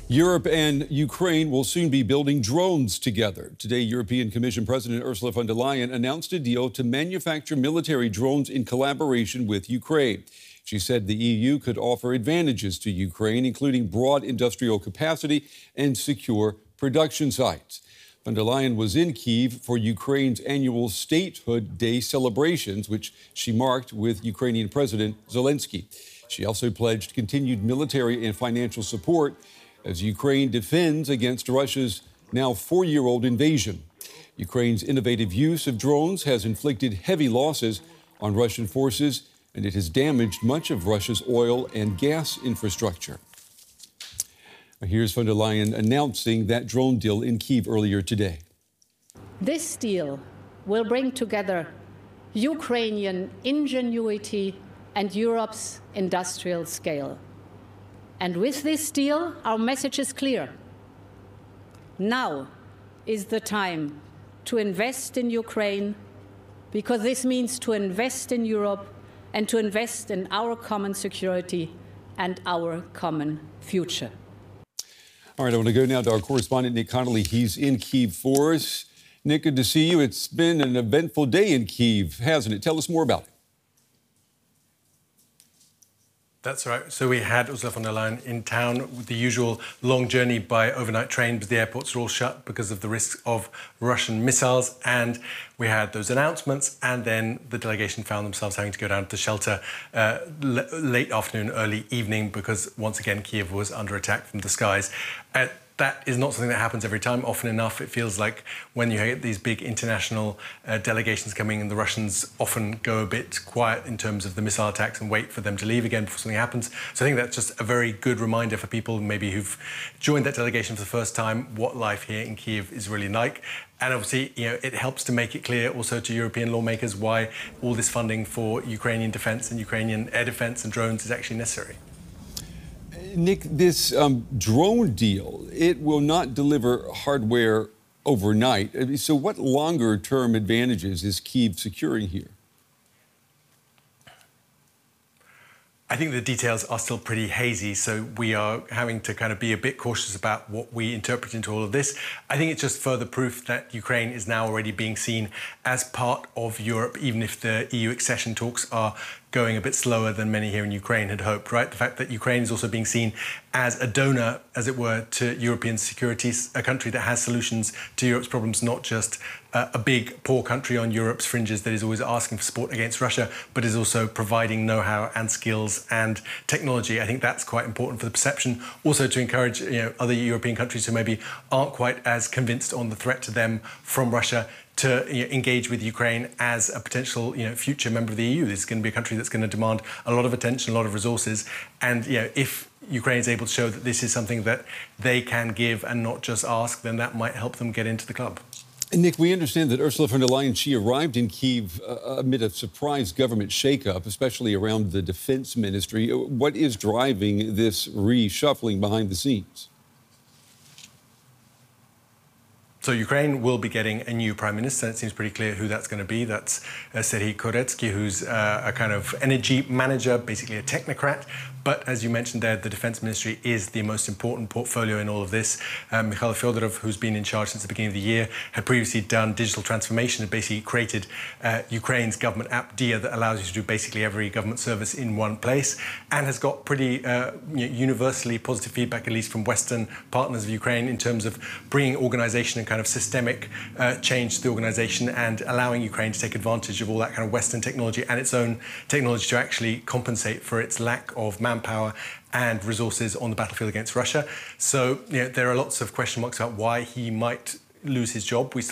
Europe and Ukraine will soon be building drones together. Today, European Commission President Ursula von der Leyen announced a deal to manufacture military drones in collaboration with Ukraine. She said the EU could offer advantages to Ukraine, including broad industrial capacity and secure production sites. Von der Leyen was in Kyiv for Ukraine's annual Statehood Day celebrations, which she marked with Ukrainian President Zelensky. She also pledged continued military and financial support as Ukraine defends against Russia's now 4-year-old invasion. Ukraine's innovative use of drones has inflicted heavy losses on Russian forces, and it has damaged much of Russia's oil and gas infrastructure. Here's von der Leyen announcing that drone deal in Kyiv earlier today. This deal will bring together Ukrainian ingenuity and Europe's industrial scale. And with this deal, our message is clear. Now is the time to invest in Ukraine, because this means to invest in Europe and to invest in our common security and our common future. All right, I want to go now to our correspondent, Nick Connolly. He's in Kyiv for us. Nick, good to see you. It's been an eventful day in Kyiv, hasn't it? Tell us more about it. That's right. So we had Ursula von der Leyen in town with the usual long journey by overnight train, because the airports are all shut because of the risks of Russian missiles. And we had those announcements, and then the delegation found themselves having to go down to the shelter late afternoon, early evening, because once again, Kyiv was under attack from the skies. That is not something that happens every time. Often enough, it feels like when you get these big international delegations coming in, the Russians often go a bit quiet in terms of the missile attacks and wait for them to leave again before something happens. So I think that's just a very good reminder for people maybe who've joined that delegation for the first time what life here in Kyiv is really like. And obviously, it helps to make it clear also to European lawmakers why all this funding for Ukrainian defence and Ukrainian air defence and drones is actually necessary. Nick, this drone deal, it will not deliver hardware overnight. So what longer-term advantages is Kyiv securing here? I think the details are still pretty hazy, so we are having to kind of be a bit cautious about what we interpret into all of this. I think it's just further proof that Ukraine is now already being seen as part of Europe, even if the EU accession talks are going a bit slower than many here in Ukraine had hoped, right? The fact that Ukraine is also being seen as a donor, as it were, to European security, a country that has solutions to Europe's problems, not just a big, poor country on Europe's fringes that is always asking for support against Russia, but is also providing know-how and skills and technology. I think that's quite important for the perception. Also to encourage other European countries who maybe aren't quite as convinced on the threat to them from Russia to engage with Ukraine as a potential future member of the EU. This is going to be a country that's going to demand a lot of attention, a lot of resources. And if Ukraine is able to show that this is something that they can give and not just ask, then that might help them get into the club. And Nick, we understand that Ursula von der Leyen, she arrived in Kyiv amid a surprise government shakeup, especially around the defense ministry. What is driving this reshuffling behind the scenes? So Ukraine will be getting a new prime minister. It seems pretty clear who that's going to be. That's Serhiy Koretsky, who's a kind of energy manager, basically a technocrat. But as you mentioned there, the defense ministry is the most important portfolio in all of this. Mikhail Fyodorov, who's been in charge since the beginning of the year, had previously done digital transformation and basically created Ukraine's government app DIA that allows you to do basically every government service in one place, and has got pretty universally positive feedback, at least from Western partners of Ukraine, in terms of bringing organisation and kind of systemic change to the organisation and allowing Ukraine to take advantage of all that kind of Western technology and its own technology to actually compensate for its lack of manpower and resources on the battlefield against Russia. So there are lots of question marks about why he might lose his job.